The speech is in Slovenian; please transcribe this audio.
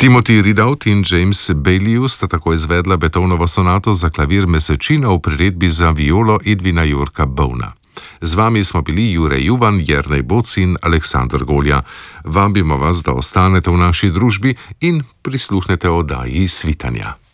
Timothy Ridout in James Bailey sta tako izvedla Beethovnovo sonato za klavir Mesečina v priredbi za violo Edvina Jurka Bowna. Z vami smo bili Jure Juvan, Jernej Boc in Aleksandar Golja. Vabimo vas, da ostanete v naši družbi in prisluhnete oddaji Svitanja.